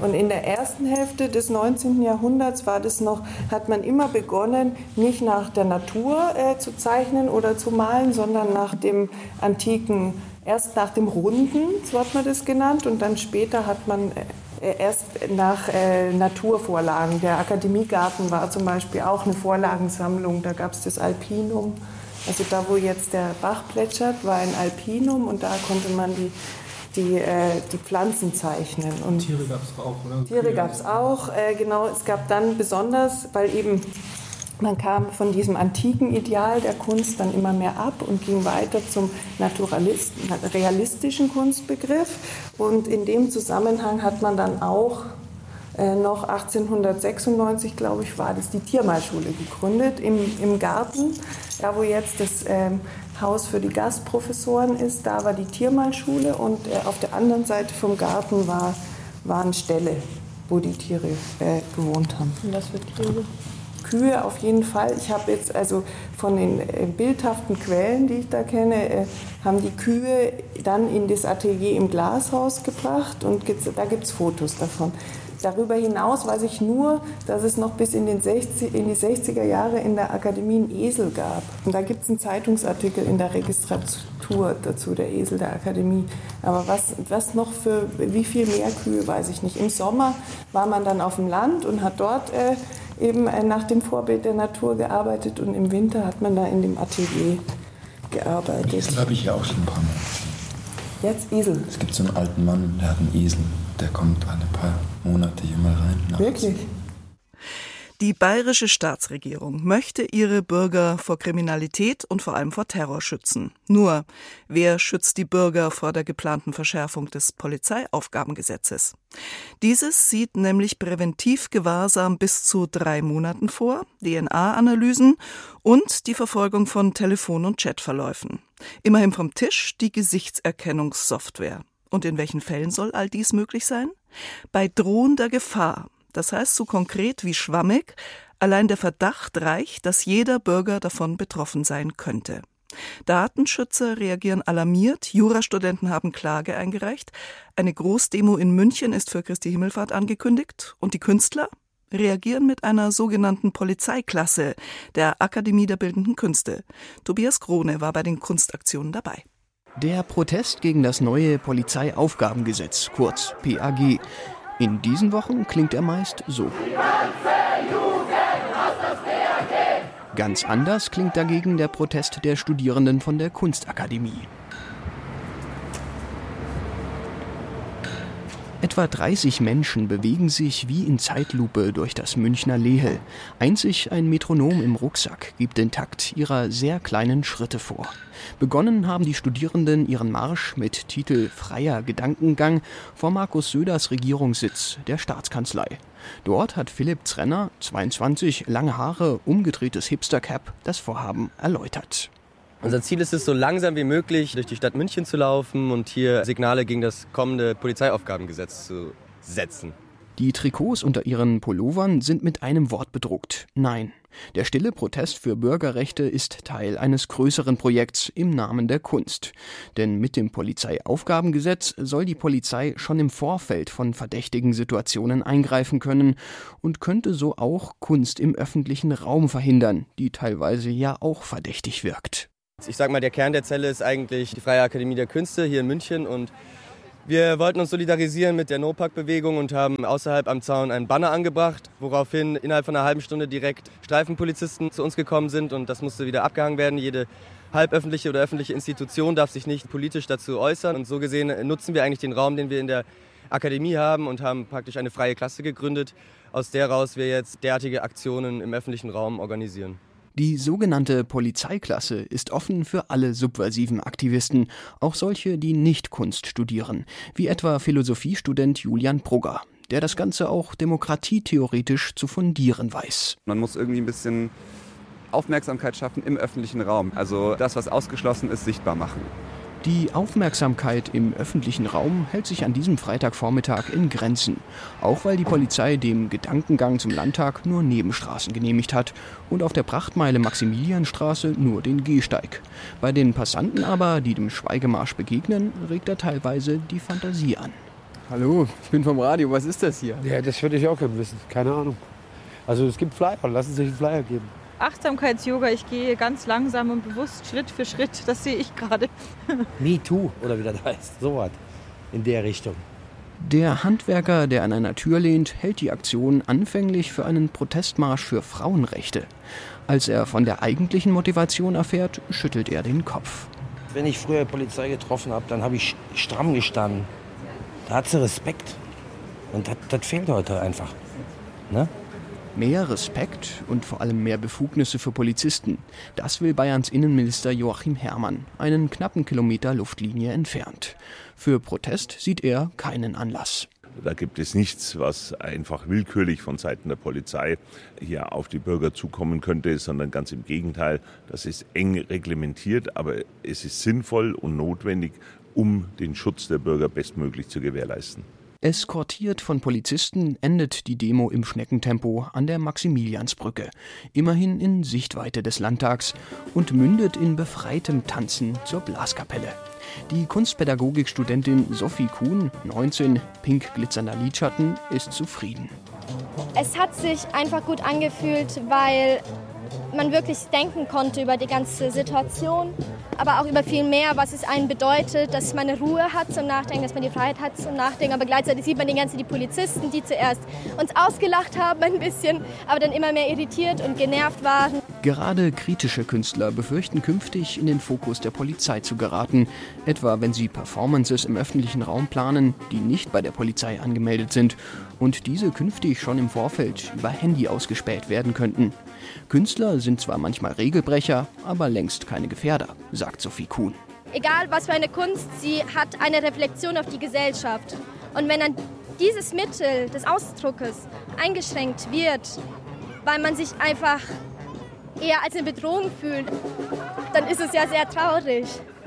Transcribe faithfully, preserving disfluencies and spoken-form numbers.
Und in der ersten Hälfte des neunzehnten Jahrhunderts war das noch, hat man immer begonnen, nicht nach der Natur äh, zu zeichnen oder zu malen, sondern nach dem antiken, erst nach dem Runden, so hat man das genannt, und dann später hat man äh, erst nach äh, Naturvorlagen. Der Akademiegarten war zum Beispiel auch eine Vorlagensammlung, da gab es das Alpinum. Also da, wo jetzt der Bach plätschert, war ein Alpinum und da konnte man die Die, äh, die Pflanzen zeichnen. Und Tiere gab es auch, oder? Tiere gab es auch, äh, genau. Es gab dann besonders, weil eben man kam von diesem antiken Ideal der Kunst dann immer mehr ab und ging weiter zum Naturalist, realistischen Kunstbegriff. Und in dem Zusammenhang hat man dann auch äh, noch achtzehnhundertsechsundneunzig, glaube ich, war das, die Tiermalschule gegründet im, im Garten, da wo jetzt das ähm, Haus für die Gastprofessoren ist, da war die Tiermalschule und äh, auf der anderen Seite vom Garten war, waren Ställe, wo die Tiere äh, gewohnt haben. Und was für Tiere? Kühe auf jeden Fall. Ich habe jetzt also von den äh, bildhaften Quellen, die ich da kenne, äh, haben die Kühe dann in das Atelier im Glashaus gebracht und da gibt es Fotos davon. Darüber hinaus weiß ich nur, dass es noch bis in, den sechzig, in die sechziger Jahre in der Akademie einen Esel gab. Und da gibt es einen Zeitungsartikel in der Registratur dazu, der Esel der Akademie. Aber was, was noch für, wie viel mehr Kühe, weiß ich nicht. Im Sommer war man dann auf dem Land und hat dort äh, eben äh, nach dem Vorbild der Natur gearbeitet und im Winter hat man da in dem Atelier gearbeitet. Esel habe ich ja auch schon ein paar Mal. Jetzt Esel? Es gibt so einen alten Mann, der hat einen Esel. Der kommt alle paar Monate hier mal rein. Nachts. Wirklich? Die bayerische Staatsregierung möchte ihre Bürger vor Kriminalität und vor allem vor Terror schützen. Nur, wer schützt die Bürger vor der geplanten Verschärfung des Polizeiaufgabengesetzes? Dieses sieht nämlich Präventivgewahrsam bis zu drei Monaten vor, D N A-Analysen und die Verfolgung von Telefon- und Chatverläufen. Immerhin vom Tisch die Gesichtserkennungssoftware. Und in welchen Fällen soll all dies möglich sein? Bei drohender Gefahr. Das heißt so konkret wie schwammig, allein der Verdacht reicht, dass jeder Bürger davon betroffen sein könnte. Datenschützer reagieren alarmiert, Jurastudenten haben Klage eingereicht, eine Großdemo in München ist für Christi Himmelfahrt angekündigt und die Künstler reagieren mit einer sogenannten Polizeiklasse der Akademie der Bildenden Künste. Tobias Krone war bei den Kunstaktionen dabei. Der Protest gegen das neue Polizeiaufgabengesetz, kurz P A G. In diesen Wochen klingt er meist so. Die ganze Jugend aus das P A G. Ganz anders klingt dagegen der Protest der Studierenden von der Kunstakademie. Etwa dreißig Menschen bewegen sich wie in Zeitlupe durch das Münchner Lehel. Einzig ein Metronom im Rucksack gibt den Takt ihrer sehr kleinen Schritte vor. Begonnen haben die Studierenden ihren Marsch mit Titel Freier Gedankengang vor Markus Söders Regierungssitz, der Staatskanzlei. Dort hat Philipp Zrenner, zweiundzwanzig, lange Haare, umgedrehtes Hipster-Cap, das Vorhaben erläutert. Unser Ziel ist es, so langsam wie möglich durch die Stadt München zu laufen und hier Signale gegen das kommende Polizeiaufgabengesetz zu setzen. Die Trikots unter ihren Pullovern sind mit einem Wort bedruckt: Nein. Der stille Protest für Bürgerrechte ist Teil eines größeren Projekts im Namen der Kunst. Denn mit dem Polizeiaufgabengesetz soll die Polizei schon im Vorfeld von verdächtigen Situationen eingreifen können und könnte so auch Kunst im öffentlichen Raum verhindern, die teilweise ja auch verdächtig wirkt. Ich sag mal, der Kern der Zelle ist eigentlich die Freie Akademie der Künste hier in München und wir wollten uns solidarisieren mit der No-Pack-Bewegung und haben außerhalb am Zaun einen Banner angebracht, woraufhin innerhalb von einer halben Stunde direkt Streifenpolizisten zu uns gekommen sind und das musste wieder abgehangen werden. Jede halböffentliche oder öffentliche Institution darf sich nicht politisch dazu äußern und so gesehen nutzen wir eigentlich den Raum, den wir in der Akademie haben und haben praktisch eine freie Klasse gegründet, aus der heraus wir jetzt derartige Aktionen im öffentlichen Raum organisieren. Die sogenannte Polizeiklasse ist offen für alle subversiven Aktivisten, auch solche, die nicht Kunst studieren, wie etwa Philosophiestudent Julian Brugger, der das Ganze auch demokratietheoretisch zu fundieren weiß. Man muss irgendwie ein bisschen Aufmerksamkeit schaffen im öffentlichen Raum, also das, was ausgeschlossen ist, sichtbar machen. Die Aufmerksamkeit im öffentlichen Raum hält sich an diesem Freitagvormittag in Grenzen. Auch weil die Polizei dem Gedankengang zum Landtag nur Nebenstraßen genehmigt hat und auf der Prachtmeile Maximilianstraße nur den Gehsteig. Bei den Passanten aber, die dem Schweigemarsch begegnen, regt er teilweise die Fantasie an. Hallo, ich bin vom Radio. Was ist das hier? Ja, das würde ich auch gerne wissen. Keine Ahnung. Also es gibt Flyer. Lassen Sie sich einen Flyer geben. Achtsamkeits-Yoga. Ich gehe ganz langsam und bewusst Schritt für Schritt. Das sehe ich gerade. Me Too oder wie das heißt. So was in der Richtung. Der Handwerker, der an einer Tür lehnt, hält die Aktion anfänglich für einen Protestmarsch für Frauenrechte. Als er von der eigentlichen Motivation erfährt, schüttelt er den Kopf. Wenn ich früher Polizei getroffen habe, dann habe ich stramm gestanden. Da hat sie Respekt. Und das, das fehlt heute einfach. Ne? Mehr Respekt und vor allem mehr Befugnisse für Polizisten. Das will Bayerns Innenminister Joachim Herrmann, einen knappen Kilometer Luftlinie entfernt. Für Protest sieht er keinen Anlass. Da gibt es nichts, was einfach willkürlich von Seiten der Polizei hier auf die Bürger zukommen könnte, sondern ganz im Gegenteil. Das ist eng reglementiert, aber es ist sinnvoll und notwendig, um den Schutz der Bürger bestmöglich zu gewährleisten. Eskortiert von Polizisten endet die Demo im Schneckentempo an der Maximiliansbrücke, immerhin in Sichtweite des Landtags, und mündet in befreitem Tanzen zur Blaskapelle. Die Kunstpädagogikstudentin Sophie Kuhn, neunzehn, pink glitzernder Lidschatten, ist zufrieden. Es hat sich einfach gut angefühlt, weil man wirklich denken konnte über die ganze Situation, aber auch über viel mehr, was es einem bedeutet, dass man eine Ruhe hat zum Nachdenken, dass man die Freiheit hat zum Nachdenken. Aber gleichzeitig sieht man die ganzen die Polizisten, die zuerst uns ausgelacht haben ein bisschen, aber dann immer mehr irritiert und genervt waren. Gerade kritische Künstler befürchten künftig in den Fokus der Polizei zu geraten, etwa wenn sie Performances im öffentlichen Raum planen, die nicht bei der Polizei angemeldet sind und diese künftig schon im Vorfeld über Handy ausgespäht werden könnten. Künstler sind zwar manchmal Regelbrecher, aber längst keine Gefährder, sagt Sophie Kuhn. Egal was für eine Kunst, sie hat eine Reflexion auf die Gesellschaft. Und wenn dann dieses Mittel des Ausdruckes eingeschränkt wird, weil man sich einfach eher als eine Bedrohung fühlt, dann ist es ja sehr traurig.